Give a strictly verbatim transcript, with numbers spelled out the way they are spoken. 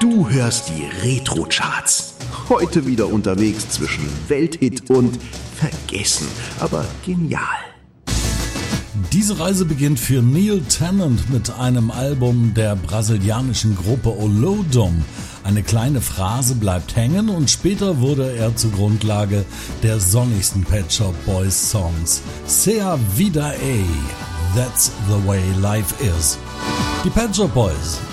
Du hörst die Retro-Charts. Heute wieder unterwegs zwischen Welthit und vergessen, aber genial. Diese Reise beginnt für Neil Tennant mit einem Album der brasilianischen Gruppe Olodum. Eine kleine Phrase bleibt hängen und später wurde er zur Grundlage der sonnigsten Pet Shop Boys Songs. Sea Vida é, That's the Way Life Is. Die Pet Shop Boys